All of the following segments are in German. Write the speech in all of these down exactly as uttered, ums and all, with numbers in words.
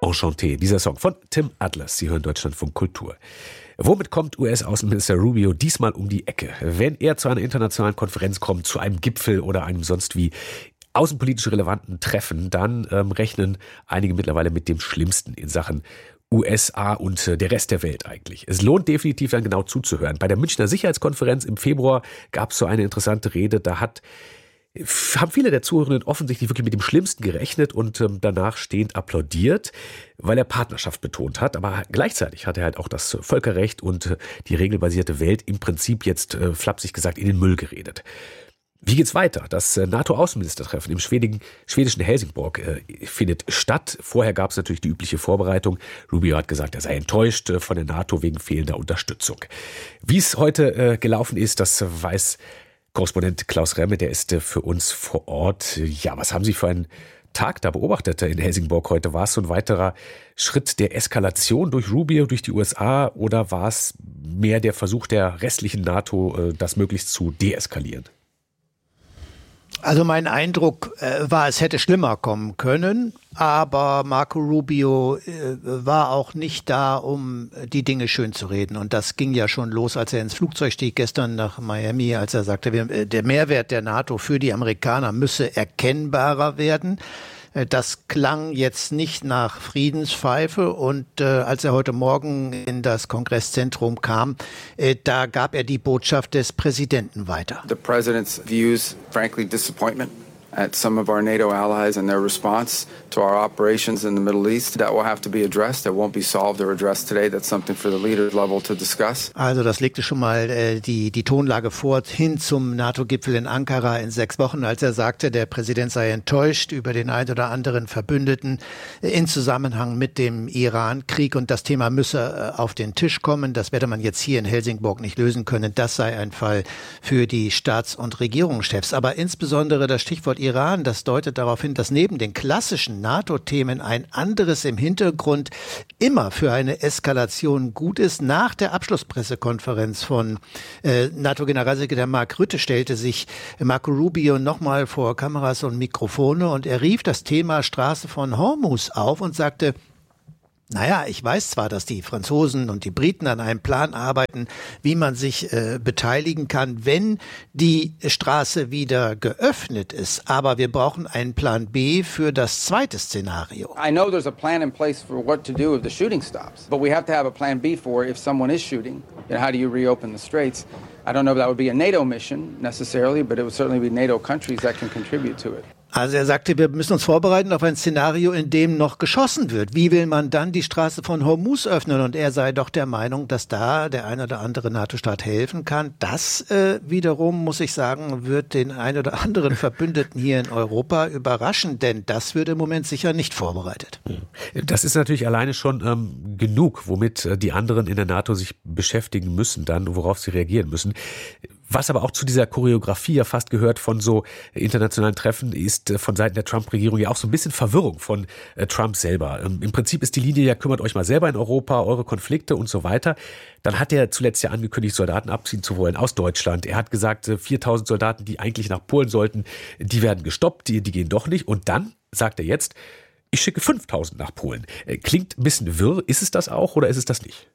Enchanté, dieser Song von Tim Atlas. Sie hören Deutschlandfunk Kultur. Womit kommt U S-Außenminister Rubio diesmal um die Ecke? Wenn er zu einer internationalen Konferenz kommt, zu einem Gipfel oder einem sonst wie außenpolitisch relevanten Treffen, dann ähm, rechnen einige mittlerweile mit dem Schlimmsten in Sachen U S A und äh, der Rest der Welt eigentlich. Es lohnt definitiv dann genau zuzuhören. Bei der Münchner Sicherheitskonferenz im Februar gab es so eine interessante Rede, da hat haben viele der Zuhörenden offensichtlich wirklich mit dem Schlimmsten gerechnet und ähm, danach stehend applaudiert, weil er Partnerschaft betont hat. Aber gleichzeitig hat er halt auch das Völkerrecht und äh, die regelbasierte Welt im Prinzip jetzt äh, flapsig gesagt in den Müll geredet. Wie geht's weiter? Das äh, NATO-Außenministertreffen im schwedigen, schwedischen Helsingborg äh, findet statt. Vorher gab es natürlich die übliche Vorbereitung. Rubio hat gesagt, er sei enttäuscht äh, von der NATO wegen fehlender Unterstützung. Wie es heute äh, gelaufen ist, das weiß Korrespondent Klaus Remme, der ist für uns vor Ort. Ja, was haben Sie für einen Tag da beobachtet in Helsingborg heute? War es so ein weiterer Schritt der Eskalation durch Rubio, durch die U S A, oder war es mehr der Versuch der restlichen NATO, das möglichst zu deeskalieren? Also mein Eindruck äh, war, es hätte schlimmer kommen können, aber Marco Rubio äh, war auch nicht da, um die Dinge schön zu reden. Und das ging ja schon los, als er ins Flugzeug stieg gestern nach Miami, als er sagte, wir, der Mehrwert der NATO für die Amerikaner müsse erkennbarer werden. Das klang jetzt nicht nach Friedenspfeife und äh, als er heute Morgen in das Kongresszentrum kam, äh, da gab er die Botschaft des Präsidenten weiter. The president's views, frankly, disappointment at some of our NATO allies and their response to our operations in the Middle East. That will have to be addressed. That won't be solved or addressed today. That's something for the leaders level to discuss. Also das legte schon mal äh, die, die Tonlage vor hin zum NATO-Gipfel in Ankara in sechs Wochen, als er sagte, der Präsident sei enttäuscht über den ein oder anderen Verbündeten äh, in Zusammenhang mit dem Iran-Krieg und das Thema müsse äh, auf den Tisch kommen. Das werde man jetzt hier in Helsingborg nicht lösen können. Das sei ein Fall für die Staats- und Regierungschefs. Aber insbesondere das Stichwort Iran, das deutet darauf hin, dass neben den klassischen NATO-Themen ein anderes im Hintergrund immer für eine Eskalation gut ist. Nach der Abschlusspressekonferenz von äh, NATO-Generalsekretär Mark Rutte stellte sich Marco Rubio nochmal vor Kameras und Mikrofone und er rief das Thema Straße von Hormuz auf und sagte, naja, ich weiß zwar, dass die Franzosen und die Briten an einem Plan arbeiten, wie man sich äh, beteiligen kann, wenn die Straße wieder geöffnet ist. Aber wir brauchen einen Plan B für das zweite Szenario. I know there's a plan in place for what to do if the shooting stops. But we have to have a plan B for if someone is shooting. And how do you reopen the straits? I don't know if that would be a NATO mission necessarily, but it would certainly be NATO countries that can contribute to it. Also er sagte, wir müssen uns vorbereiten auf ein Szenario, in dem noch geschossen wird. Wie will man dann die Straße von Hormuz öffnen? Und er sei doch der Meinung, dass da der ein oder andere NATO-Staat helfen kann. Das äh, wiederum, muss ich sagen, wird den ein oder anderen Verbündeten hier in Europa überraschen, denn das wird im Moment sicher nicht vorbereitet. Das ist natürlich alleine schon ähm, genug, womit äh, die anderen in der NATO sich beschäftigen müssen dann, worauf sie reagieren müssen. Was aber auch zu dieser Choreografie ja fast gehört von so internationalen Treffen, ist von Seiten der Trump-Regierung ja auch so ein bisschen Verwirrung von äh, Trump selber. Ähm, Im Prinzip ist die Linie ja, kümmert euch mal selber in Europa, eure Konflikte und so weiter. Dann hat er zuletzt ja angekündigt, Soldaten abziehen zu wollen aus Deutschland. Er hat gesagt, äh, viertausend Soldaten, die eigentlich nach Polen sollten, die werden gestoppt, die, die gehen doch nicht. Und dann sagt er jetzt, ich schicke fünftausend nach Polen. Äh, klingt ein bisschen wirr. Ist es das auch oder ist es das nicht?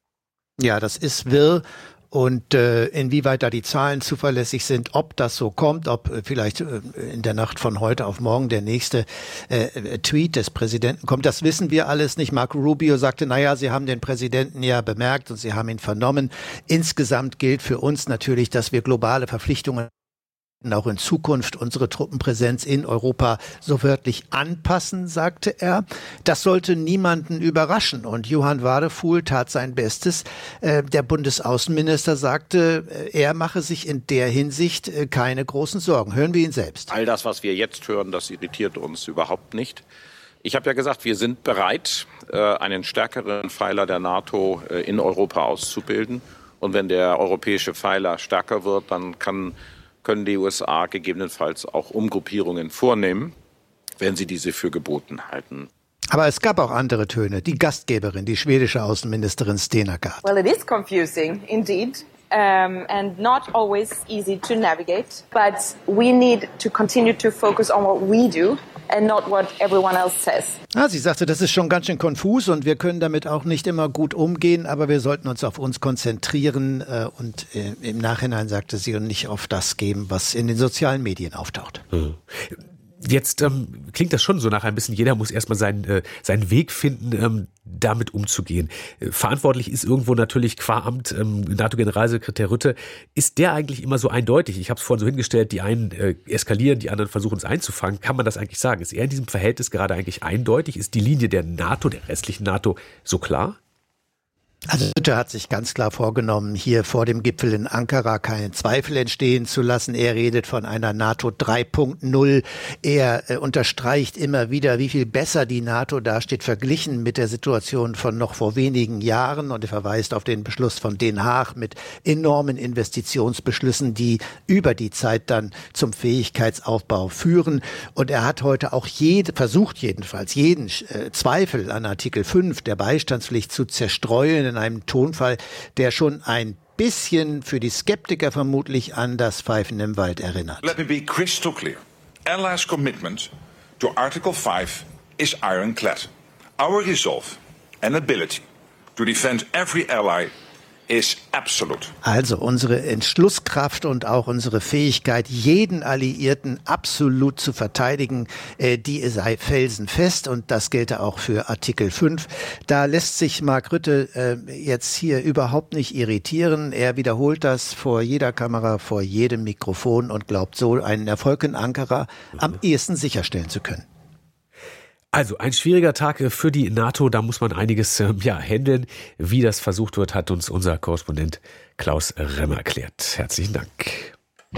Ja, das ist wirr. Und äh, inwieweit da die Zahlen zuverlässig sind, ob das so kommt, ob äh, vielleicht äh, in der Nacht von heute auf morgen der nächste äh, Tweet des Präsidenten kommt, das wissen wir alles nicht. Marco Rubio sagte, naja, Sie haben den Präsidenten ja bemerkt und Sie haben ihn vernommen. Insgesamt gilt für uns natürlich, dass wir globale Verpflichtungen auch in Zukunft unsere Truppenpräsenz in Europa so wörtlich anpassen, sagte er. Das sollte niemanden überraschen. Und Johann Wadefuhl tat sein Bestes. Äh, der Bundesaußenminister sagte, er mache sich in der Hinsicht äh, keine großen Sorgen. Hören wir ihn selbst. All das, was wir jetzt hören, das irritiert uns überhaupt nicht. Ich habe ja gesagt, wir sind bereit, äh, einen stärkeren Pfeiler der NATO äh, in Europa auszubilden. Und wenn der europäische Pfeiler stärker wird, dann kann können die U S A gegebenenfalls auch Umgruppierungen vornehmen, wenn sie diese für geboten halten. Aber es gab auch andere Töne. Die Gastgeberin, die schwedische Außenministerin Stena Gard. Well, it is confusing, indeed. Um, and not always easy to navigate, but we need to continue to focus on what we do and not what everyone else says. Ah, sie sagte, das ist schon ganz schön konfus und wir können damit auch nicht immer gut umgehen, aber wir sollten uns auf uns konzentrieren äh, und äh, im Nachhinein sagte sie und nicht auf das geben, was in den sozialen Medien auftaucht. Mhm. Jetzt ähm, klingt das schon so nach ein bisschen, jeder muss erstmal seinen, äh, seinen Weg finden, ähm, damit umzugehen. Äh, verantwortlich ist irgendwo natürlich qua Amt ähm, NATO-Generalsekretär Rutte. Ist der eigentlich immer so eindeutig? Ich habe es vorhin so hingestellt, die einen äh, eskalieren, die anderen versuchen es einzufangen. Kann man das eigentlich sagen? Ist er in diesem Verhältnis gerade eigentlich eindeutig? Ist die Linie der NATO, der restlichen NATO, so klar? Also Rutte hat sich ganz klar vorgenommen, hier vor dem Gipfel in Ankara keinen Zweifel entstehen zu lassen. Er redet von einer NATO drei Punkt null. Er äh, unterstreicht immer wieder, wie viel besser die NATO dasteht, verglichen mit der Situation von noch vor wenigen Jahren. Und er verweist auf den Beschluss von Den Haag mit enormen Investitionsbeschlüssen, die über die Zeit dann zum Fähigkeitsaufbau führen. Und er hat heute auch jede, versucht jedenfalls, jeden äh, Zweifel an Artikel fünf der Beistandspflicht zu zerstreuen, in einem Tonfall, der schon ein bisschen für die Skeptiker vermutlich an das Pfeifen im Wald erinnert. Let me be crystal clear. Allies' commitment to Article five is ironclad. Our resolve and ability to defend every ally is absolute. Also unsere Entschlusskraft und auch unsere Fähigkeit, jeden Alliierten absolut zu verteidigen, äh, die sei felsenfest und das gelte auch für Artikel fünf. Da lässt sich Mark Rutte äh, jetzt hier überhaupt nicht irritieren. Er wiederholt das vor jeder Kamera, vor jedem Mikrofon und glaubt so, einen Erfolg in Ankara am ehesten sicherstellen zu können. Also ein schwieriger Tag für die NATO, da muss man einiges äh, ja, handeln. Wie das versucht wird, hat uns unser Korrespondent Klaus Remmer erklärt. Herzlichen Dank.